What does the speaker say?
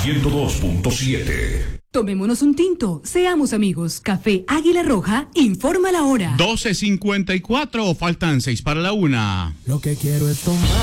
102.7. Tomémonos un tinto, seamos amigos. Café Águila Roja informa la hora. 12:54, faltan 6 para la 1. Lo que quiero es tomar.